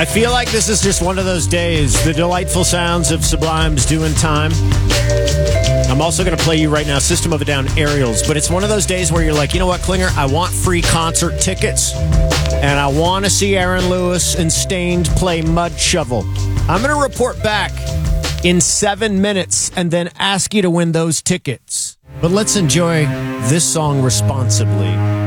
I feel like this is just one of those days. The delightful sounds of Sublime's Doing Time. I'm also going to play you right now System of a Down Aerials, but it's one of those days where you're like, you know what, Klinger? I want free concert tickets, and I want to see Aaron Lewis and Stained play Mud Shovel. I'm going to report back in 7 minutes and then ask you to win those tickets. But let's enjoy this song responsibly.